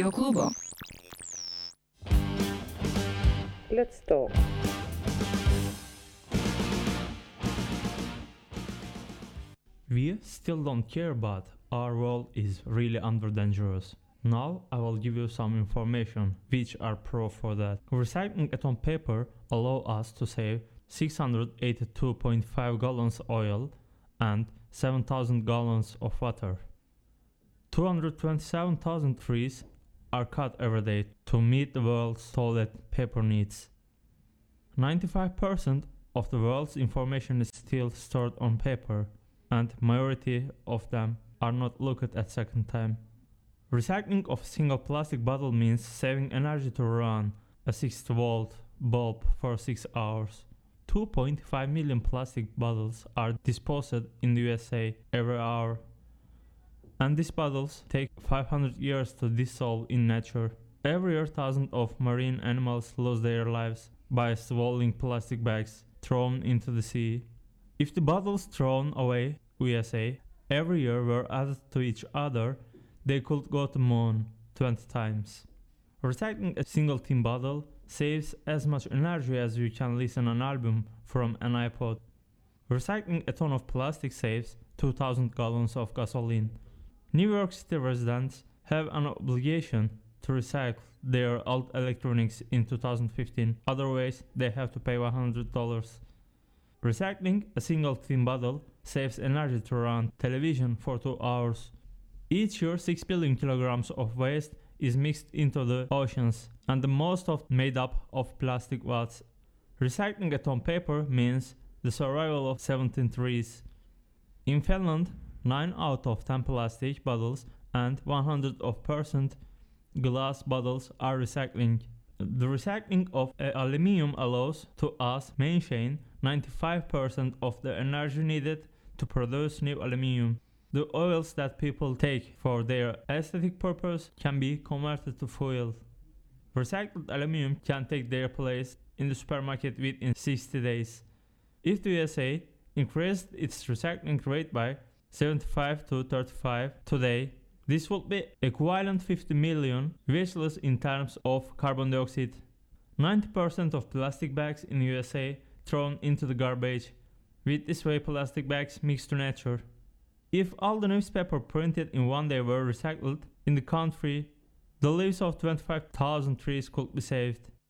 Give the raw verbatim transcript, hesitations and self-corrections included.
Klubo. Let's talk. We still don't care, but our world is really under dangerous. Now I will give you some information which are pro for that. Recycling atom paper allow us to save six hundred eighty-two point five gallons oil and seven thousand gallons of water. two hundred twenty-seven thousand trees are cut every day to meet the world's toilet paper needs. ninety-five percent of the world's information is still stored on paper, and majority of them are not looked at second time. Recycling of a single plastic bottle means saving energy to run a sixty volt bulb for six hours. two point five million plastic bottles are disposed in the U S A every hour, and these bottles take five hundred years to dissolve in nature. Every year thousands of marine animals lose their lives by swallowing plastic bags thrown into the sea. If the bottles thrown away U S A every year were added to each other, they could go to moon twenty times. Recycling a single tin bottle saves as much energy as you can listen an album from an iPod. Recycling a ton of plastic saves two thousand gallons of gasoline. New York City residents have an obligation to recycle their old electronics in two thousand fifteen, otherwise they have to pay one hundred dollars. Recycling a single tin bottle saves energy to run television for two hours. Each year six billion kilograms of waste is mixed into the oceans, and the most of made up of plastic wads. Recycling atom paper means the survival of seventeen trees. In Finland, nine out of ten plastic bottles and one hundred percent glass bottles are recycling. The recycling of aluminium allows to us maintain ninety-five percent of the energy needed to produce new aluminium. The oils that people take for their aesthetic purpose can be converted to fuel. Recycled aluminum can take their place in the supermarket within sixty days. If the U S A increased its recycling rate by seventy-five to thirty-five today, this would be equivalent fifty million vehicles in terms of carbon dioxide. ninety percent of plastic bags in the U S A thrown into the garbage. With this way plastic bags mix to nature. If all the newspaper printed in one day were recycled in the country, the leaves of twenty-five thousand trees could be saved.